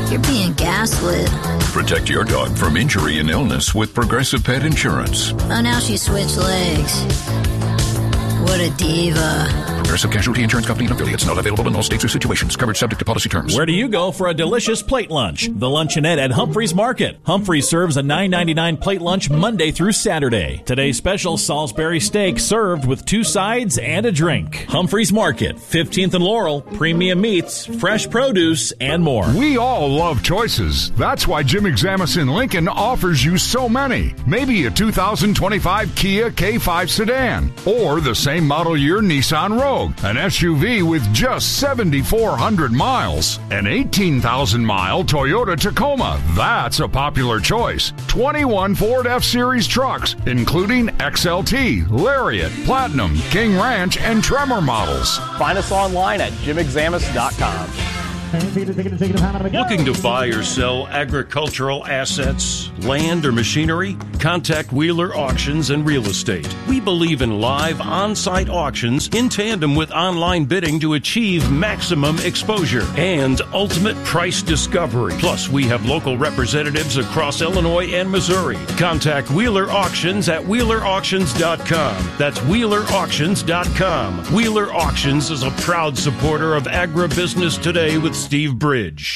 You're being gaslit. Protect your dog from injury and illness with Progressive Pet Insurance. Oh, now she switched legs. What a diva. Progressive Casualty Insurance Company and affiliates. Not available in all states or situations. Covered subject to policy terms. Where do you go for a delicious plate lunch? The Luncheonette at Humphreys Market. Humphreys serves a $9.99 plate lunch Monday through Saturday. Today's special, Salisbury steak served with 2 sides and a drink. Humphreys Market, 15th and Laurel, premium meats, fresh produce, and more. We all love choices. That's why Jim Examison Lincoln offers you so many. Maybe a 2025 Kia K5 sedan or the same model year Nissan Rogue, an SUV with just 7,400 miles. An 18,000-mile Toyota Tacoma. That's a popular choice. 21 Ford F-Series trucks, including XLT, Lariat, Platinum, King Ranch, and Tremor models. Find us online at jimexamus.com. Looking to buy or sell agricultural assets, land, or machinery? Contact Wheeler Auctions and Real Estate. We believe in live on-site auctions in tandem with online bidding to achieve maximum exposure and ultimate price discovery. Plus, we have local representatives across Illinois and Missouri. Contact Wheeler Auctions at WheelerAuctions.com. That's WheelerAuctions.com. Wheeler Auctions is a proud supporter of Agribusiness Today with Steve Bridge.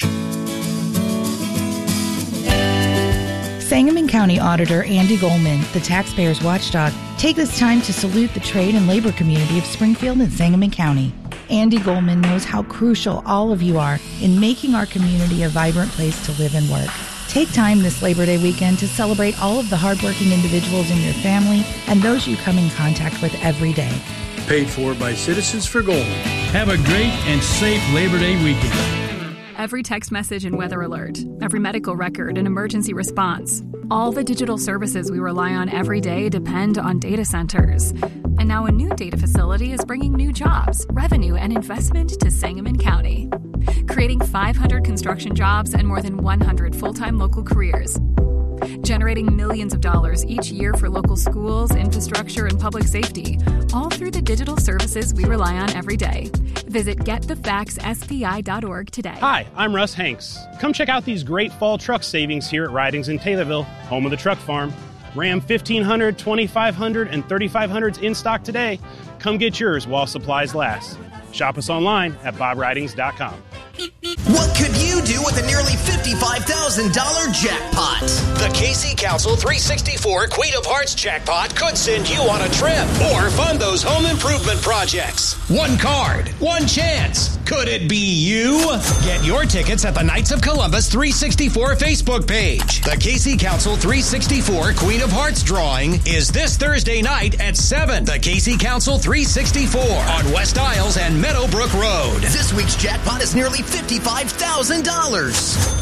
Sangamon County Auditor Andy Goldman, the taxpayers' watchdog, take this time to salute the trade and labor community of Springfield and Sangamon County. Andy Goldman knows how crucial all of you are in making our community a vibrant place to live and work. Take time this Labor Day weekend to celebrate all of the hardworking individuals in your family and those you come in contact with every day. Paid for by Citizens for Goldman. Have a great and safe Labor Day weekend. Every text message and weather alert, every medical record and emergency response. All the digital services we rely on every day depend on data centers. And now a new data facility is bringing new jobs, revenue, and investment to Sangamon County, creating 500 construction jobs and more than 100 full-time local careers, generating millions of dollars each year for local schools, infrastructure, and public safety, all through the digital services we rely on every day. Visit getthefaxspi.org today. Hi, I'm Russ Hanks. Come check out these great fall truck savings here at Ridings in Taylorville, home of the truck farm. Ram 1500, 2500, and 3500s in stock today. Come get yours while supplies last. Shop us online at bobridings.com. What could you do with a nearly $55,000 jackpot? The KC Council 364 Queen of Hearts jackpot could send you on a trip or fund those home improvement projects. One card, one chance. Could it be you? Get your tickets at the Knights of Columbus 364 Facebook page. The KC Council 364 Queen of Hearts drawing is this Thursday night at 7. The KC Council 364 on West Isles and Meadowbrook Road. This week's jackpot is nearly $55,000.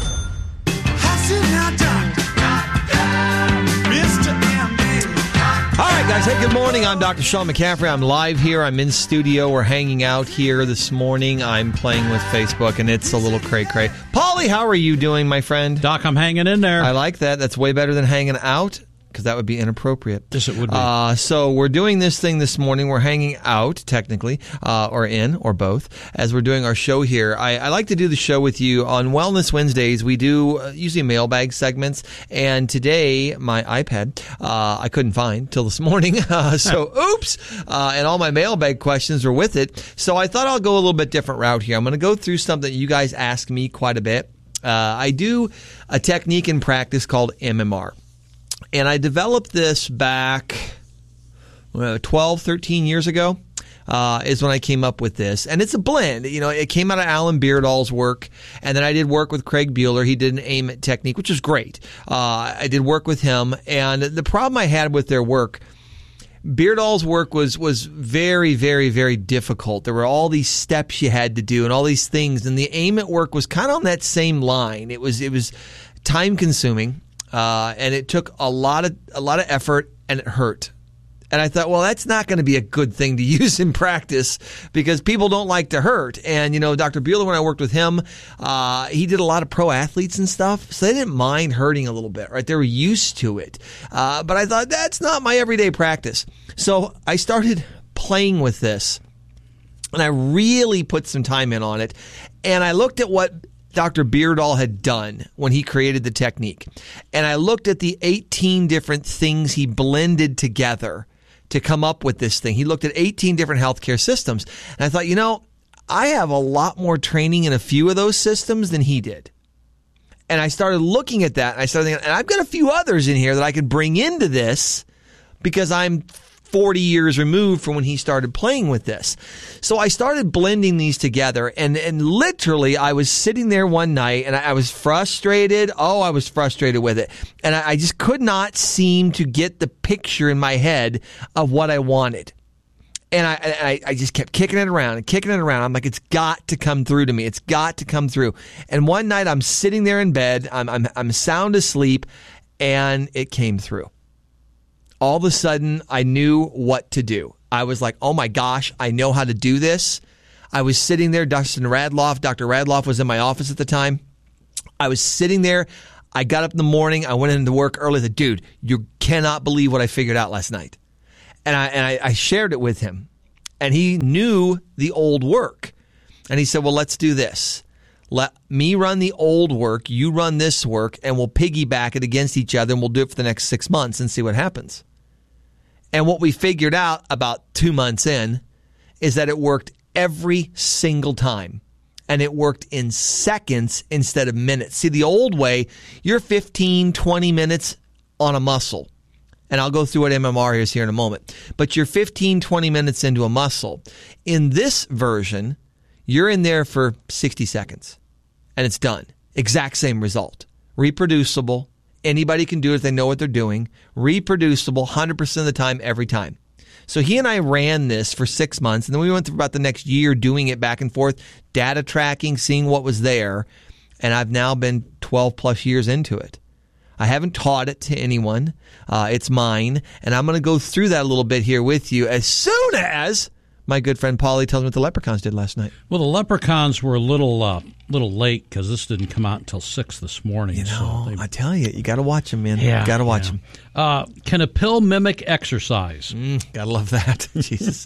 All right, guys. Hey, good morning. I'm Dr. Sean McCaffrey. I'm live here. I'm in studio. We're hanging out here this morning. I'm playing with Facebook, and it's a little cray-cray. Paulie, how are you doing, my friend? Doc, I'm hanging in there. I like that. That's way better than hanging out, because that would be inappropriate. Yes, it would be. So we're doing this thing this morning. We're hanging out, technically, or in, or both, as we're doing our show here. I like to do the show with you on Wellness Wednesdays. We do usually mailbag segments, and today, my iPad, I couldn't find till this morning, so oops, and all my mailbag questions are with it. So I thought I'll go a little bit different route here. I'm going to go through something that you guys ask me quite a bit. I do a technique in practice called MMR. And I developed this back 12, 13 years ago is when I came up with this. And it's a blend. You know, it came out of Alan Beardall's work. And then I did work with Craig Bueller. He did an AIM technique, which was great. I did work with him. And the problem I had with their work, Beardall's work was very, very, very difficult. There were all these steps you had to do and all these things. And the AIM work was kind of on that same line. It was time consuming. And it took a lot of effort, and it hurt. And I thought, well, that's not going to be a good thing to use in practice because people don't like to hurt. And, you know, Dr. Bueller, when I worked with him, he did a lot of pro athletes and stuff. So they didn't mind hurting a little bit, right? They were used to it. But I thought, that's not my everyday practice. So I started playing with this, and I really put some time in on it. And I looked at what Dr. Beardall had done when he created the technique. And I looked at the 18 different things he blended together to come up with this thing. He looked at 18 different healthcare systems. And I thought, I have a lot more training in a few of those systems than he did. And I started looking at that, and I started thinking, and I've got a few others in here that I could bring into this because I'm 40 years removed from when he started playing with this. So I started blending these together, and literally I was sitting there one night, and I was frustrated. I was frustrated with it. And I just could not seem to get the picture in my head of what I wanted. And I just kept kicking it around and kicking it around. I'm like, it's got to come through to me. It's got to come through. And one night I'm sitting there in bed. I'm sound asleep, and it came through. All of a sudden, I knew what to do. I was like, oh my gosh, I know how to do this. I was sitting there. Dr. Radloff was in my office at the time. I was sitting there. I got up in the morning. I went into work early. I said, dude, you cannot believe what I figured out last night. And I shared it with him, and he knew the old work. And he said, well, let's do this. Let me run the old work, you run this work, and we'll piggyback it against each other, and we'll do it for the next 6 months and see what happens. And what we figured out about 2 months in is that it worked every single time. And it worked in seconds instead of minutes. See, the old way, you're 15, 20 minutes on a muscle. And I'll go through what MMR is here in a moment. But you're 15, 20 minutes into a muscle. In this version, you're in there for 60 seconds. And it's done. Exact same result. Reproducible. Anybody can do it if they know what they're doing. Reproducible 100% of the time, every time. So he and I ran this for 6 months. And then we went through about the next year doing it back and forth. Data tracking, seeing what was there. And I've now been 12 plus years into it. I haven't taught it to anyone. It's mine. And I'm going to go through that a little bit here with you as soon as my good friend Paulie tells me what the Leprechauns did last night. Well, the Leprechauns were a little late because this didn't come out until 6 this morning. I tell you, you got to watch them, man. Yeah, you got to watch them. Can a pill mimic exercise? Gotta love that. Jesus.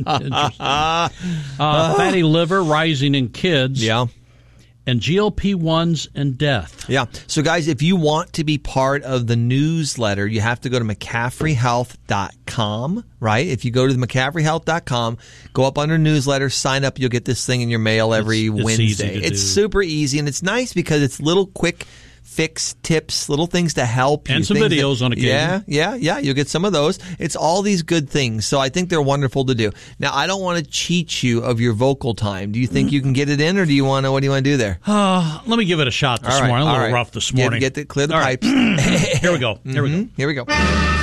Fatty liver rising in kids. Yeah. And GLP-1s and death. Yeah. So, guys, if you want to be part of the newsletter, you have to go to McCaffreyHealth.com, right? If you go to the McCaffreyHealth.com, go up under newsletter, sign up, you'll get this thing in your mail every Wednesday. It's super easy, and it's nice because it's little quick fix tips, little things to help you. And some videos on occasion. Yeah. You'll get some of those. It's all these good things. So I think they're wonderful to do. Now, I don't want to cheat you of your vocal time. Do you think you can get it in, or what do you want to do there? Let me give it a shot this morning. A little rough this morning. Clear the pipes. Here we go. Here we go.